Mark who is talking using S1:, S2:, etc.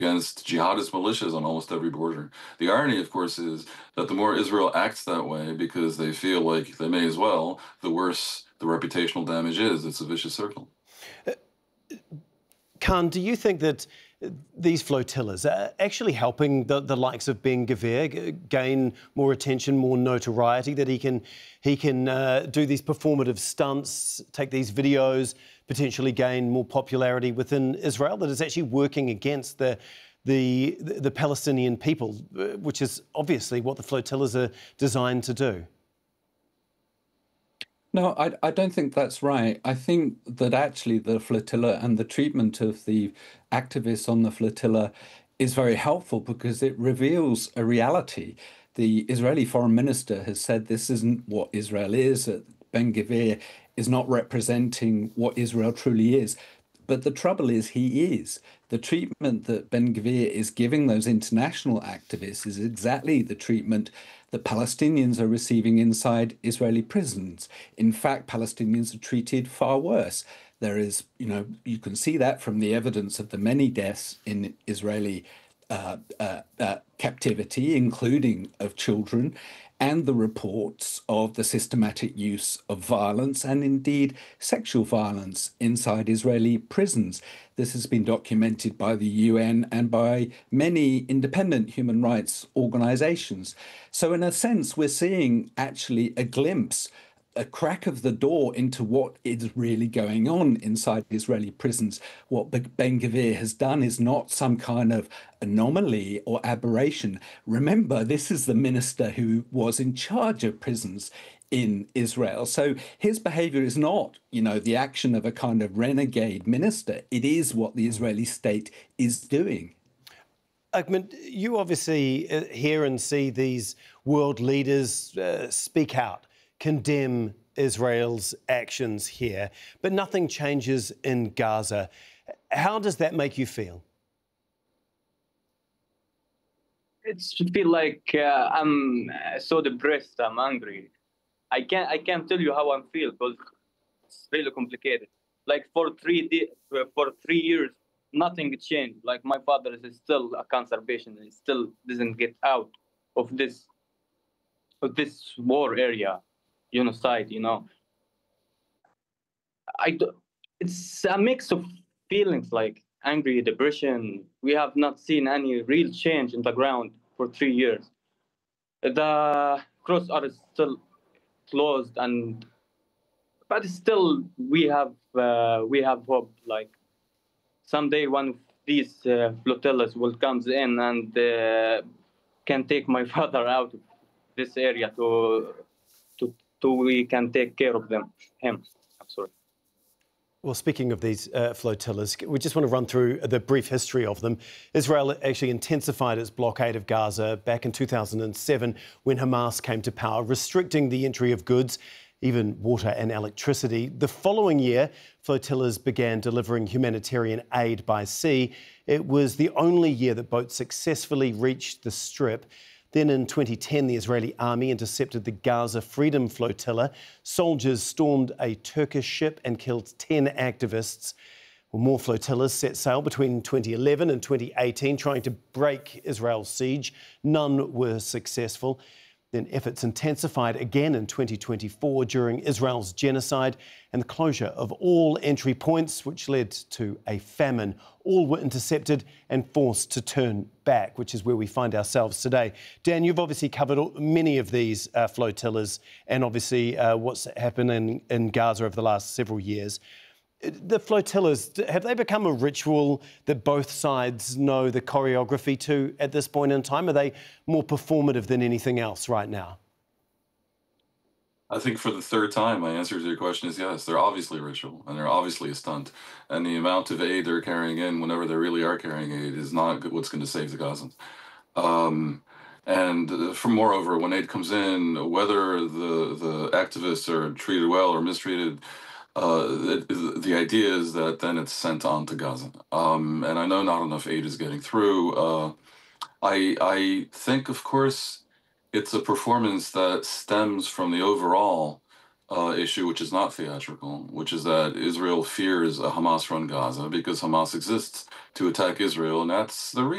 S1: against jihadist militias on almost every border. The irony, of course, is that the more Israel acts that way because they feel like they may as well, the worse the reputational damage is. It's a vicious circle.
S2: Khan, do you think that these flotillas are actually helping the likes of Ben Gvir gain more attention, more notoriety, that he can do these performative stunts, take these videos, potentially gain more popularity within Israel, that is actually working against the Palestinian people, which is obviously what the flotillas are designed to do?
S3: No, I don't think that's right. I think that actually the flotilla and the treatment of the activists on the flotilla is very helpful because it reveals a reality. The Israeli foreign minister has said this isn't what Israel is. Ben Gvir is not representing what Israel truly is. But the trouble is he is. The treatment that Ben Gvir is giving those international activists is exactly the treatment that Palestinians are receiving inside Israeli prisons. In fact, Palestinians are treated far worse. There is, you can see that from the evidence of the many deaths in Israeli captivity, including of children, and the reports of the systematic use of violence and indeed sexual violence inside Israeli prisons. This has been documented by the UN and by many independent human rights organizations. So in a sense, we're seeing actually a glimpse, a crack of the door into what is really going on inside Israeli prisons. What Ben Gvir has done is not some kind of anomaly or aberration. Remember, this is the minister who was in charge of prisons in Israel. So his behavior is not, the action of a kind of renegade minister. It is what the Israeli state is doing.
S2: Ahmed, you obviously hear and see these world leaders speak out, condemn Israel's actions here, but nothing changes in Gaza. How does that make you feel?
S4: It feel like I'm so depressed. I'm angry. I can't tell you how I feel because it's really complicated. Like for 3 years, nothing changed. Like my father is still a cancer patient and still doesn't get out of this war area, genocide. It's a mix of feelings like angry, depression. We have not seen any real change in the ground for 3 years. The cross are still closed, but still we have hope. Like someday one of these flotillas will come in and can take my father out of this area to we can take care of him. I'm sorry.
S2: Well, speaking of these flotillas, we just want to run through the brief history of them. Israel actually intensified its blockade of Gaza back in 2007 when Hamas came to power, restricting the entry of goods, even water and electricity. The following year, flotillas began delivering humanitarian aid by sea. It was the only year that boats successfully reached the Strip. Then in 2010, the Israeli army intercepted the Gaza Freedom Flotilla. Soldiers stormed a Turkish ship and killed 10 activists. Well, more flotillas set sail between 2011 and 2018, trying to break Israel's siege. None were successful. Then efforts intensified again in 2024 during Israel's genocide and the closure of all entry points, which led to a famine. All were intercepted and forced to turn back, which is where we find ourselves today. Dan, you've obviously covered many of these flotillas and obviously what's happened in Gaza over the last several years. The flotillas, have they become a ritual that both sides know the choreography to at this point in time? Are they more performative than anything else right now?
S1: I think for the third time, my answer to your question is yes. They're obviously a ritual and they're obviously a stunt. And the amount of aid they're carrying in, whenever they really are carrying aid, is not what's going to save the Gazans. Moreover, when aid comes in, whether the activists are treated well or mistreated, the idea is that then it's sent on to Gaza. And I know not enough aid is getting through. I think, of course, it's a performance that stems from the overall issue, which is not theatrical, which is that Israel fears a Hamas-run Gaza because Hamas exists to attack Israel, and that's the reason.